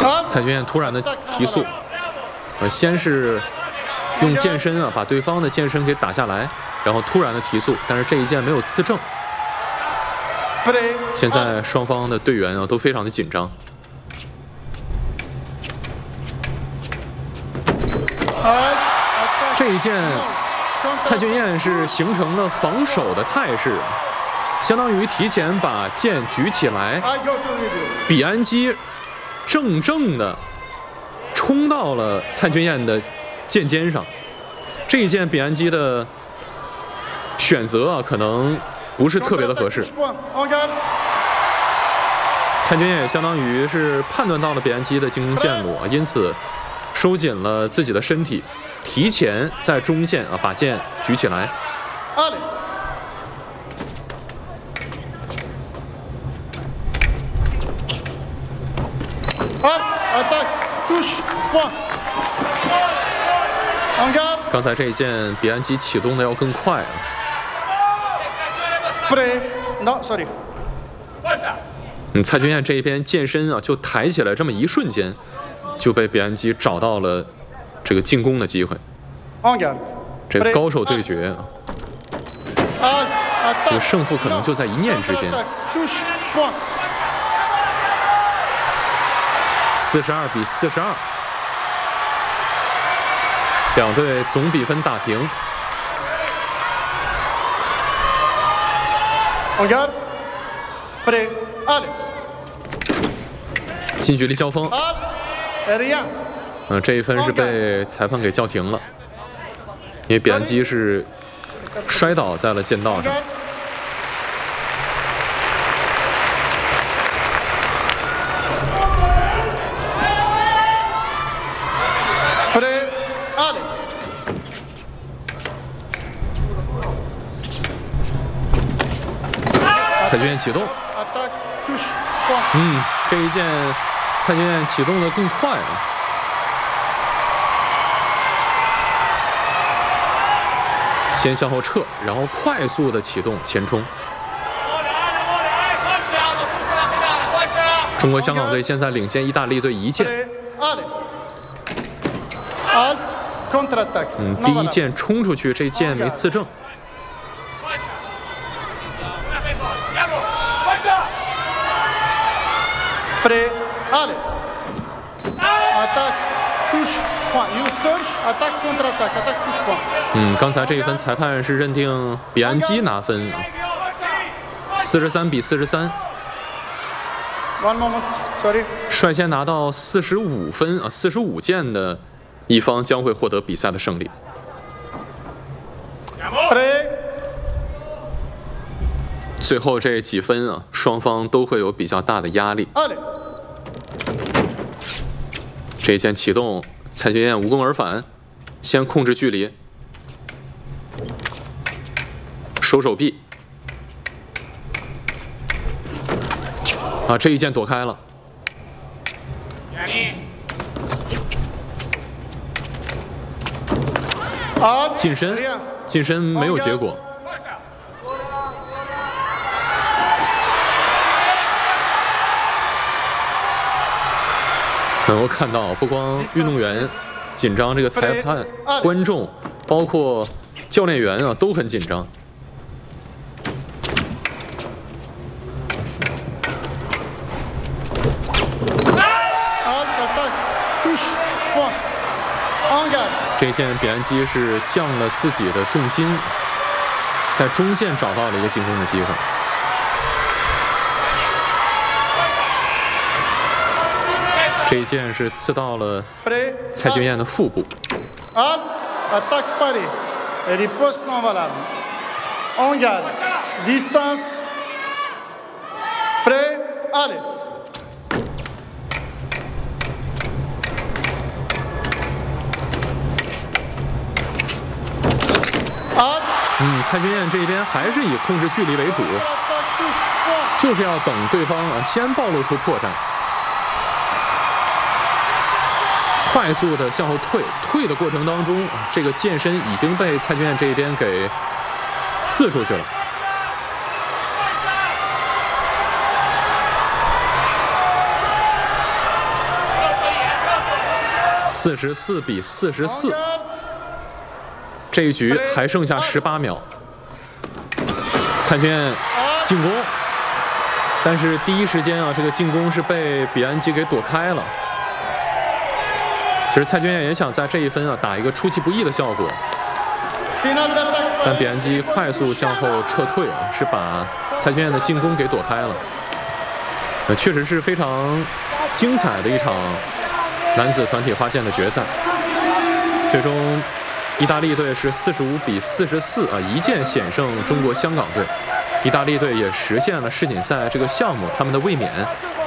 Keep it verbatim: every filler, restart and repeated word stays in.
蔡俊彦突然的提速，呃，先是用剑身啊把对方的剑身给打下来，然后突然的提速，但是这一剑没有刺正。现在双方的队员啊都非常的紧张。这一剑，蔡俊彦是形成了防守的态势，相当于提前把剑举起来，比安基正正的冲到了蔡俊彦的剑尖上。这一剑比安基的选择啊，可能不是特别的合适。蔡俊彦也相当于是判断到了比安基的进攻线路啊，因此收紧了自己的身体，提前在中线啊把剑举起来。刚才这一剑比安基启动的要更快啊。嗯，蔡俊彦这一边剑身啊就抬起来，这么一瞬间就被比安基找到了这个进攻的机会。这个高手对决啊，这个胜负可能就在一念之间。四十二比四十二，两队总比分打平。近距离交锋，嗯，这一分是被裁判给叫停了，因为比安基是摔倒在了剑道上。蔡俊彦启动，嗯，这一剑蔡俊彦启动的更快了。先向后撤，然后快速的启动前冲。中国香港队现在领先意大利队一剑。嗯，第一剑冲出去，这剑没刺正。嗯，刚才这一分裁判是认定比安基拿分啊，四十三比四十三。率先拿到四十五分啊，四十五剑的一方将会获得比赛的胜利。最后这几分啊，双方都会有比较大的压力。这一剑启动，蔡俊彦无功而返，先控制距离，收手臂。啊，这一剑躲开了。近身，近身没有结果。能够看到，不光运动员紧张，这个裁判、观众，包括教练员啊，都很紧张。这一剑比安基是降了自己的重心，在中线找到了一个进攻的机会。这一剑是刺到了蔡俊彦的腹部。嗯，蔡俊彦这边还是以控制距离为主，就是要等对方啊先暴露出破绽。快速的向后退，退的过程当中，这个剑身已经被蔡俊彦这一边给刺出去了。 四十四比四十四。这一局还剩下十八秒，蔡俊彦进攻，但是第一时间啊，这个进攻是被比安基给躲开了。其实蔡俊彦也想在这一分啊打一个出其不意的效果，但比安基快速向后撤退啊，是把蔡俊彦的进攻给躲开了。呃，确实是非常精彩的一场男子团体花剑的决赛。最终，意大利队是四十五比四十四啊，一剑险胜中国香港队。意大利队也实现了世锦赛这个项目他们的卫冕。